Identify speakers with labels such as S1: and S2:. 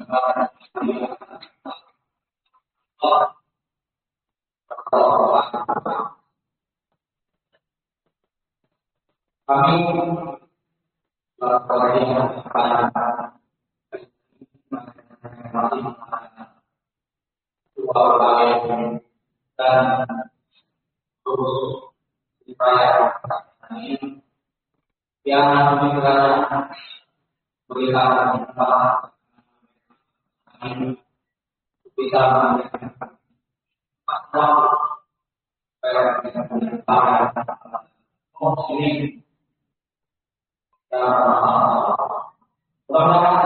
S1: Kami berkoordinasi dua lain dan terus dipercaya yang memberikan tempat bisa memberikan ini